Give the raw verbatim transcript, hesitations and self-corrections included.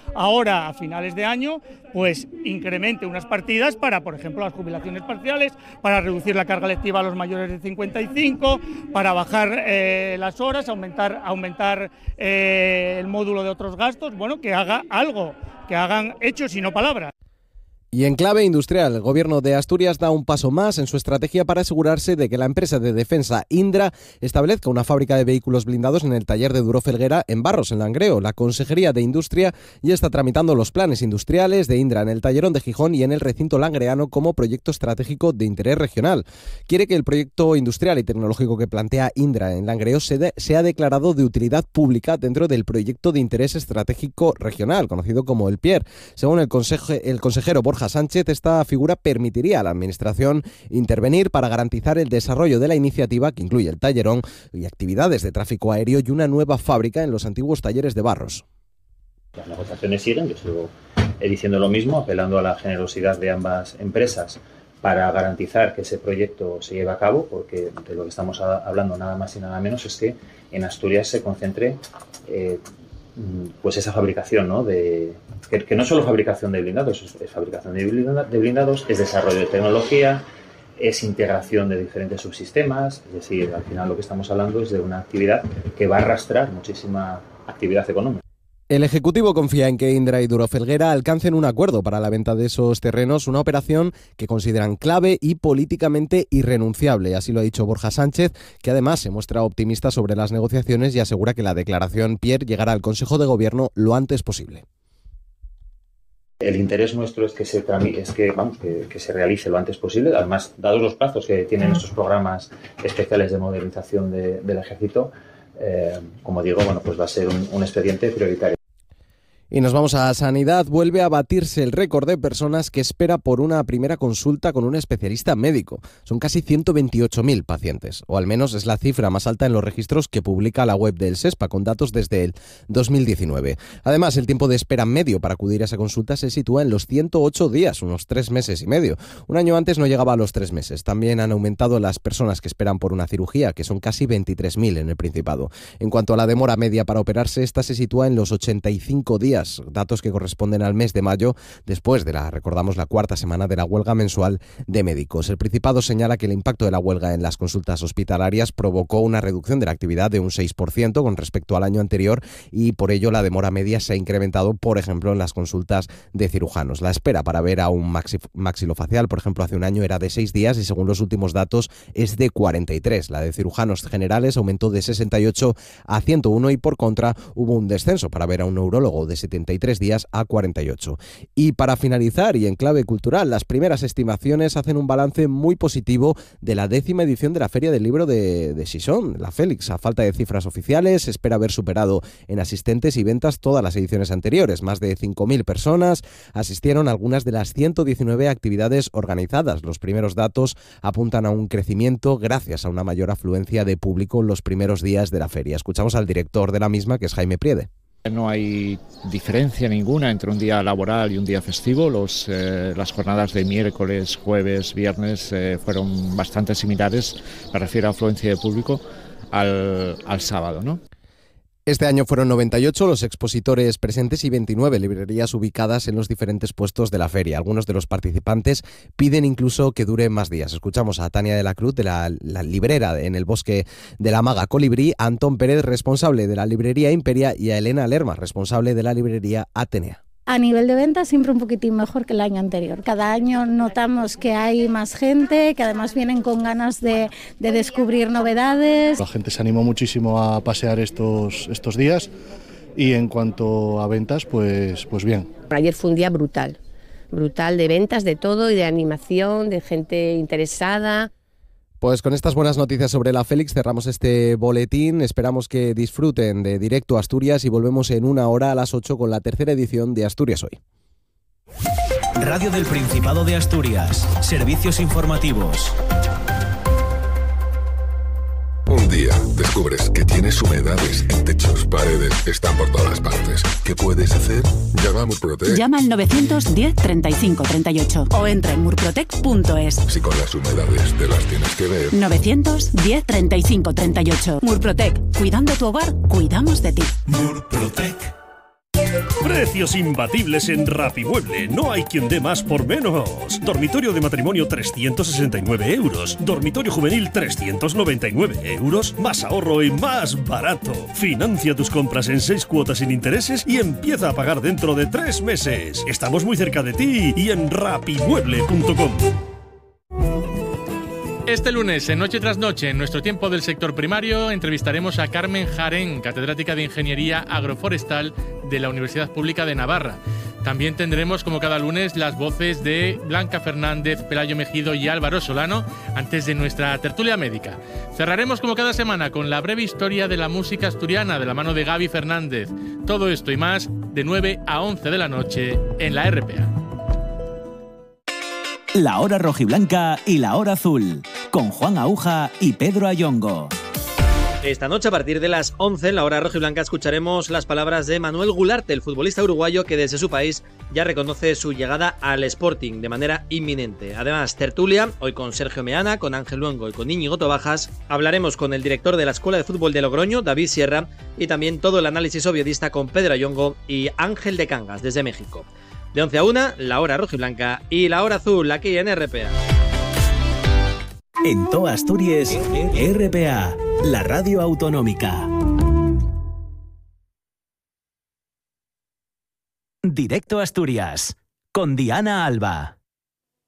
ahora a finales de año, pues incremente unas partidas para, por ejemplo, las jubilaciones parciales, para reducir la carga lectiva a los mayores de cincuenta y cinco, para bajar eh, las horas, aumentar, aumentar eh, el módulo de otros gastos, bueno, que haga algo, que hagan hechos y no palabras. Y en clave industrial, el Gobierno de Asturias da un paso más en su estrategia para asegurarse de que la empresa de defensa Indra establezca una fábrica de vehículos blindados en el taller de Duro Felguera en Barros, en Langreo. La Consejería de Industria ya está tramitando los planes industriales de Indra en el Tallerón de Gijón y en el recinto langreano como proyecto estratégico de interés regional. Quiere que el proyecto industrial y tecnológico que plantea Indra en Langreo sea declarado de utilidad pública dentro del proyecto de interés estratégico regional, conocido como el P I E R. Según el, conseje, el consejero Borja Sánchez, esta figura permitiría a la Administración intervenir para garantizar el desarrollo de la iniciativa, que incluye el tallerón y actividades de tráfico aéreo y una nueva fábrica en los antiguos talleres de Barros. Las negociaciones siguen, yo sigo diciendo lo mismo, apelando a la generosidad de ambas empresas para garantizar que ese proyecto se lleve a cabo, porque de lo que estamos hablando nada más y nada menos es que en Asturias se concentre eh, pues esa fabricación, ¿no? De, que, que no es solo fabricación de blindados, es, es fabricación de, blinda, de blindados, es desarrollo de tecnología, es integración de diferentes subsistemas, es decir, al final lo que estamos hablando es de una actividad que va a arrastrar muchísima actividad económica. El Ejecutivo confía en que Indra y Duro Felguera alcancen un acuerdo para la venta de esos terrenos, una operación que consideran clave y políticamente irrenunciable. Así lo ha dicho Borja Sánchez, que además se muestra optimista sobre las negociaciones y asegura que la declaración P I E R llegará al Consejo de Gobierno lo antes posible. El interés nuestro es que se tramite, es que, vamos, que, que se realice lo antes posible. Además, dados los plazos que tienen estos programas especiales de modernización de, del Ejército, eh, como digo, bueno, pues va a ser un, un expediente prioritario. Y nos vamos a Sanidad. Vuelve a batirse el récord de personas que espera por una primera consulta con un especialista médico. Son casi ciento veintiocho mil pacientes, o al menos es la cifra más alta en los registros que publica la web del SESPA, con datos desde el dos mil diecinueve. Además, el tiempo de espera medio para acudir a esa consulta se sitúa en los ciento ocho días, unos tres meses y medio. Un año antes no llegaba a los tres meses. También han aumentado las personas que esperan por una cirugía, que son casi veintitrés mil en el Principado. En cuanto a la demora media para operarse, esta se sitúa en los ochenta y cinco días. Datos que corresponden al mes de mayo, después de la, recordamos, la cuarta semana de la huelga mensual de médicos. El Principado señala que el impacto de la huelga en las consultas hospitalarias provocó una reducción de la actividad de un seis por ciento con respecto al año anterior y por ello la demora media se ha incrementado, por ejemplo, en las consultas de cirujanos. La espera para ver a un maxi- maxilofacial, por ejemplo, hace un año era de seis días y según los últimos datos es de cuarenta y tres. La de cirujanos generales aumentó de sesenta y ocho a ciento uno y por contra hubo un descenso para ver a un neurólogo de setenta y tres días a cuarenta y ocho. Y para finalizar, y en clave cultural, las primeras estimaciones hacen un balance muy positivo de la décima edición de la Feria del Libro de, de Xixón, la Félix. A falta de cifras oficiales, se espera haber superado en asistentes y ventas todas las ediciones anteriores. Más de cinco mil personas asistieron a algunas de las ciento diecinueve actividades organizadas. Los primeros datos apuntan a un crecimiento gracias a una mayor afluencia de público en los primeros días de la feria. Escuchamos al director de la misma, que es Jaime Priede. No hay diferencia ninguna entre un día laboral y un día festivo. Los, eh, las jornadas de miércoles, jueves, viernes eh, fueron bastante similares, me refiero a afluencia de público, al, al sábado, ¿no? Este año fueron noventa y ocho los expositores presentes y veintinueve librerías ubicadas en los diferentes puestos de la feria. Algunos de los participantes piden incluso que dure más días. Escuchamos a Tania de la Cruz, de la, la librera en el Bosque de la Maga Colibrí, a Antón Pérez, responsable de la librería Imperia, y a Elena Lerma, responsable de la librería Atenea. A nivel de ventas siempre un poquitín mejor que el año anterior. Cada año notamos que hay más gente, que además vienen con ganas de, de descubrir novedades. La gente se animó muchísimo a pasear estos, estos días y en cuanto a ventas, pues, pues bien. Ayer fue un día brutal, brutal de ventas, de todo y de animación, de gente interesada. Pues con estas buenas noticias sobre la Félix cerramos este boletín. Esperamos que disfruten de Directo Asturias y volvemos en una hora a las ocho con la tercera edición de Asturias Hoy. Radio del Principado de Asturias. Servicios informativos. Un día descubres que tienes humedades en techos, paredes, están por todas partes. ¿Qué puedes hacer? Llama a Murprotec. Llama al novecientos diez treinta y cinco treinta y ocho o entra en murprotec punto es. Si con las humedades te las tienes que ver. novecientos diez treinta y cinco treinta y ocho. Murprotec. Cuidando tu hogar, cuidamos de ti. Murprotec. Precios imbatibles en Rapimueble. No hay quien dé más por menos. Dormitorio de matrimonio trescientos sesenta y nueve euros. Dormitorio juvenil trescientos noventa y nueve euros. Más ahorro y más barato. Financia tus compras en seis cuotas sin intereses y empieza a pagar dentro de tres meses. Estamos muy cerca de ti y en rapimueble punto com. Este lunes, en Noche tras Noche, en nuestro tiempo del sector primario, entrevistaremos a Carmen Jarén, catedrática de Ingeniería Agroforestal de la Universidad Pública de Navarra. También tendremos, como cada lunes, las voces de Blanca Fernández, Pelayo Mejido y Álvaro Solano, antes de nuestra tertulia médica. Cerraremos, como cada semana, con la breve historia de la música asturiana, de la mano de Gaby Fernández. Todo esto y más, de nueve a once de la noche, en la R P A. La hora rojiblanca y la hora azul, con Juan Aúja y Pedro Ayongo. Esta noche, a partir de las once, en la hora rojiblanca, escucharemos las palabras de Manuel Gularte, el futbolista uruguayo que desde su país ya reconoce su llegada al Sporting de manera inminente. Además, tertulia, hoy con Sergio Meana, con Ángel Luengo y con Íñigo Tobajas. Hablaremos con el director de la Escuela de Fútbol de Logroño, David Sierra, y también todo el análisis obviedista con Pedro Ayongo y Ángel de Cangas, desde México. De once a una, la hora rojiblanca y la hora azul, aquí en R P A. En toda Asturias, R P A, la radio autonómica. Directo a Asturias, con Diana Alba.